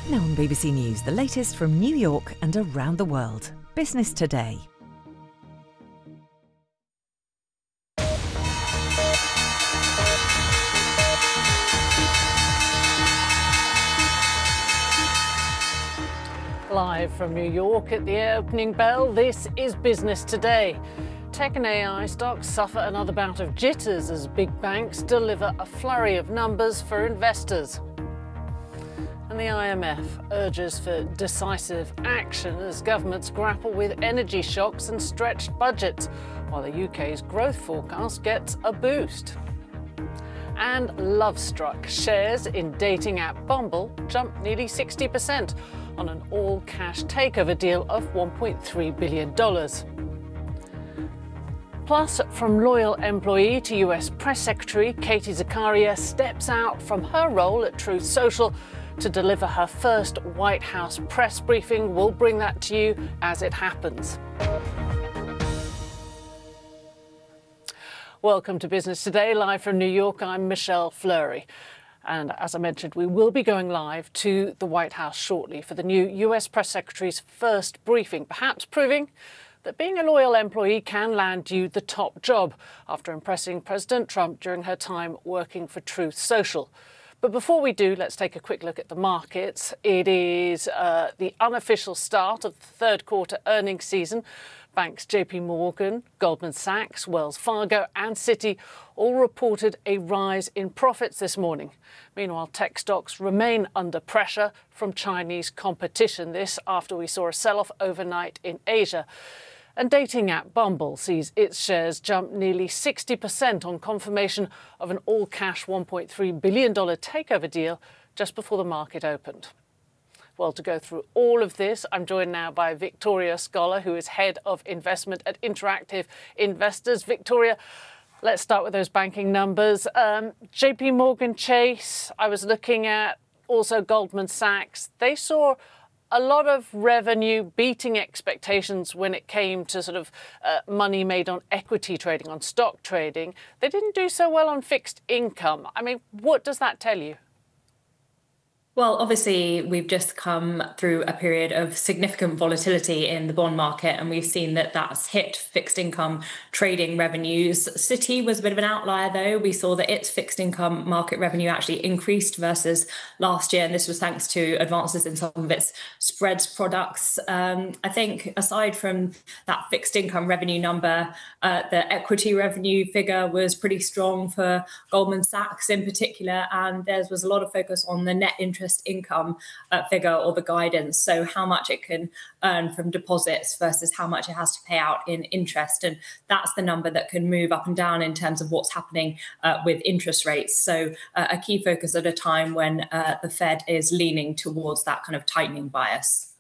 Now on BBC News, the latest from New York and around the world. Business Today. Live from New York at the opening bell, this is Business Today. Tech and AI stocks suffer another bout of jitters as big banks deliver a flurry of numbers for investors. And the IMF urges for decisive action as governments grapple with energy shocks and stretched budgets, while the UK's growth forecast gets a boost. And Lovestruck shares in dating app Bumble jumped nearly 60% on an all-cash takeover deal of $1.3 billion. Plus, from loyal employee to US Press Secretary, Katie Zakaria steps out from her role at Truth Social to deliver her first White House press briefing. We'll bring that to you as it happens. Welcome to Business Today, live from New York. I'm Michelle Fleury. And as I mentioned, we will be going live to the White House shortly for the new US Press Secretary's first briefing, perhaps proving that being a loyal employee can land you the top job after impressing President Trump during her time working for Truth Social. But before we do, let's take a quick look at the markets. It is the unofficial start of the third quarter earnings season. Banks JP Morgan, Goldman Sachs, Wells Fargo and Citi all reported a rise in profits this morning. Meanwhile, tech stocks remain under pressure from Chinese competition. This after we saw a sell-off overnight in Asia. And dating app Bumble sees its shares jump nearly 60% on confirmation of an all-cash $1.3 billion takeover deal just before the market opened. Well, to go through all of this, I'm joined now by Victoria Scholar, who is Head of Investment at Interactive Investors. Victoria, let's start with those banking numbers. JP Morgan Chase, I was looking at, also Goldman Sachs. They saw a lot of revenue beating expectations when it came to sort of money made on equity trading, on stock trading. They didn't do so well on fixed income. I mean, what does that tell you? Well, obviously, we've just come through a period of significant volatility in the bond market, and we've seen that that's hit fixed income trading revenues. Citi was a bit of an outlier, though. We saw that its fixed income market revenue actually increased versus last year, and this was thanks to advances in some of its spreads products. I think aside from that fixed income revenue number, the equity revenue figure was pretty strong for Goldman Sachs in particular, and there was a lot of focus on the net interest income figure or the guidance, so how much it can earn from deposits versus how much it has to pay out in interest, and that's the number that can move up and down in terms of what's happening with interest rates. So a key focus at a time when the Fed is leaning towards that kind of tightening bias.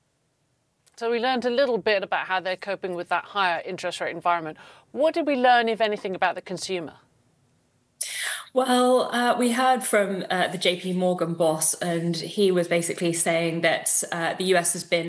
So we learned a little bit about how they're coping with that higher interest rate environment. What did we learn, if anything, about the consumer? Well, we heard from the JP Morgan boss, and he was basically saying that the US has been